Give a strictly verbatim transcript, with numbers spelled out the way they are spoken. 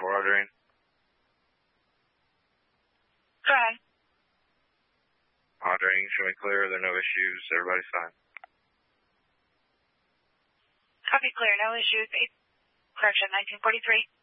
four ordering. Go ahead. Ordering, showing clear, there are no issues, everybody's fine. Copy clear, no issues. Eight, correction, nineteen forty-three.